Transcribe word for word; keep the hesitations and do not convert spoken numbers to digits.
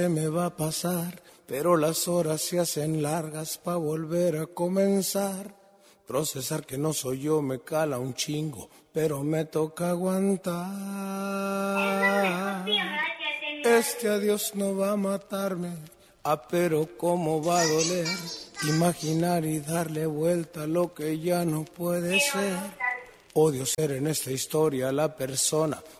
se me va a pasar, pero las horas se hacen largas pa' volver a comenzar. Procesar que no soy yo me cala un chingo, pero me toca aguantar. Este adiós no va a matarme, ah, pero cómo va a doler. Imaginar y darle vuelta a lo que ya no puede ser. Odio ser en esta historia la persona